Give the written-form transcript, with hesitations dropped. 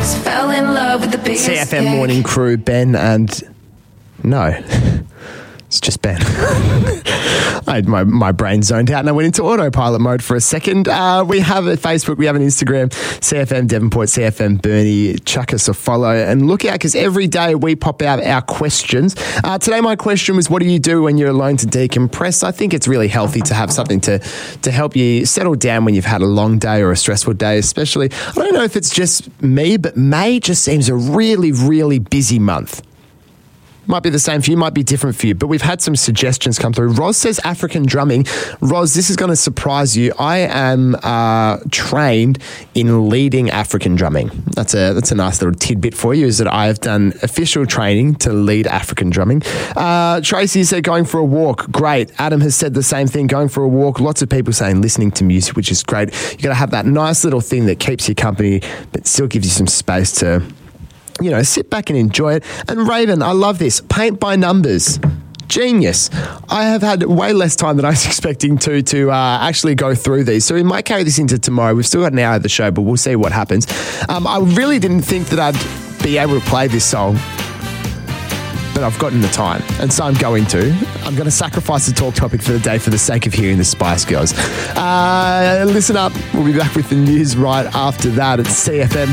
Fell in love with the biggest CFM morning crew, Ben and... No. It's just Ben. I had my brain zoned out and I went into autopilot mode for a second. We have a Facebook, we have an Instagram, CFM Devonport, CFM Burnie. Chuck us a follow and look out because every day we pop out our questions. Today my question was, what do you do when you're alone to decompress? I think it's really healthy to have something to help you settle down when you've had a long day or a stressful day, especially. I don't know if it's just me, but May just seems a really, really busy month. Might be the same for you, might be different for you, but we've had some suggestions come through. Roz says African drumming. Roz, this is going to surprise you. I am trained in leading African drumming. That's a nice little tidbit for you, is that I have done official training to lead African drumming. Tracy said going for a walk. Great. Adam has said the same thing, going for a walk. Lots of people saying listening to music, which is great. You got to have that nice little thing that keeps you company, but still gives you some space to... sit back and enjoy it. And Raven, I love this. Paint by numbers. Genius. I have had way less time than I was expecting to actually go through these. So we might carry this into tomorrow. We've still got an hour of the show, but we'll see what happens. I really didn't think that I'd be able to play this song, but I've gotten the time, and so I'm going to. I'm going to sacrifice the talk topic for the day for the sake of hearing the Spice Girls. Listen up. We'll be back with the news right after that at CFM.